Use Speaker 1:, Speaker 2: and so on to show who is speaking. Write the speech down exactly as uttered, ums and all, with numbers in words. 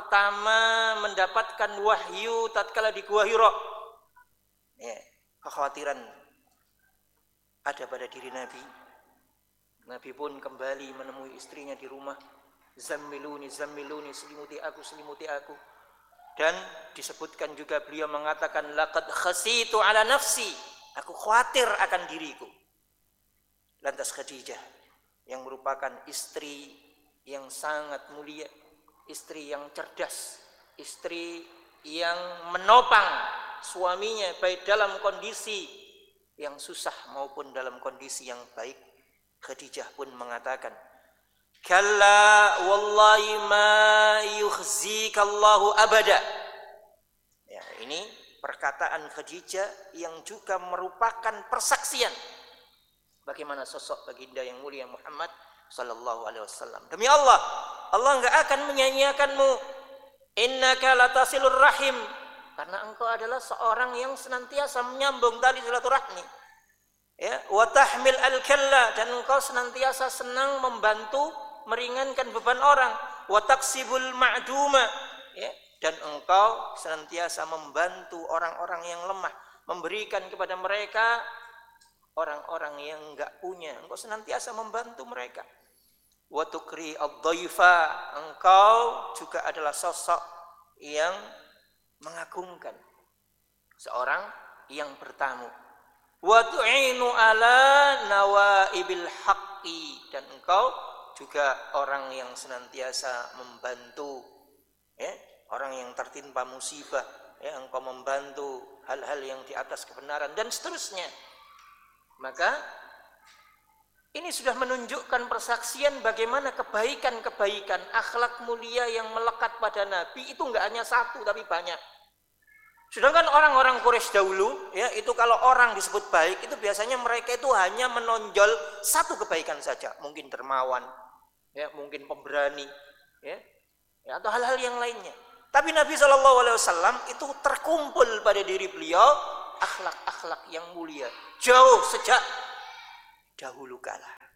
Speaker 1: pertama mendapatkan wahyu tatkala di Gua Hira. Ya, kekhawatiran ada pada diri Nabi. Nabi pun kembali menemui istrinya di rumah. Zammiluni, zammiluni, selimuti aku, selimuti aku. Dan disebutkan juga beliau mengatakan laqad khasitu ala nafsi. Aku khawatir akan diriku. Lantas Khadijah yang merupakan istri yang sangat mulia, istri yang cerdas, istri yang menopang suaminya baik dalam kondisi yang susah maupun dalam kondisi yang baik. Khadijah pun mengatakan, "Kalla wallahi ma yukhzikallahu abada." Ya, ini perkataan Khadijah yang juga merupakan persaksian bagaimana sosok baginda yang mulia Muhammad sallallahu alaihi wasallam. Demi Allah, Allah enggak akan menyanyiakanmu. Innaka latasilur rahim, karena engkau adalah seorang yang senantiasa menyambung tali silaturahmi. Ya, wa tahmil al-kalla, dan engkau senantiasa senang membantu meringankan beban orang. Wa taksibul ma'duma, ya, dan engkau senantiasa membantu orang-orang yang lemah, memberikan kepada mereka orang-orang yang enggak punya. Engkau senantiasa membantu mereka. Wa tukri ad-dhaifa, engkau juga adalah sosok yang mengagungkan seorang yang bertamu. Wa tu'inu ala nawaibil haqqi, dan engkau juga orang yang senantiasa membantu, ya, orang yang tertimpa musibah, ya, engkau membantu hal-hal yang di atas kebenaran dan seterusnya. Maka ini sudah menunjukkan persaksian bagaimana kebaikan-kebaikan akhlak mulia yang melekat pada Nabi itu enggak hanya satu tapi banyak. Sedangkan orang-orang Quraisy dahulu, ya, itu kalau orang disebut baik itu biasanya mereka itu hanya menonjol satu kebaikan saja, mungkin dermawan, ya, mungkin pemberani, ya, ya, atau hal-hal yang lainnya. Tapi Nabi shallallahu alaihi wasallam itu terkumpul pada diri beliau akhlak-akhlak yang mulia jauh sejak dahulu kala.